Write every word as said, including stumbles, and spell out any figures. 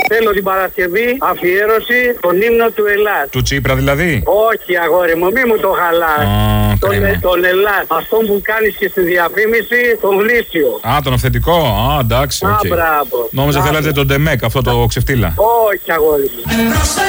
Θέλω την Παρασκευή αφιέρωση τον ύμνο του Ελλάς. Του Τσίπρα δηλαδή? Όχι, αγόρι μου, μη μου το χαλάς. Oh, τον, τον Ελλάς. Αυτόν που κάνεις και στη διαφήμιση, τον Γνήσιο. Α, τον αυθεντικό. Α, εντάξει. Α, okay. μπράβο. Νόμιζα θέλατε τον Ντεμέκ, αυτό το ξεφτύλα. Όχι, αγόρι μου.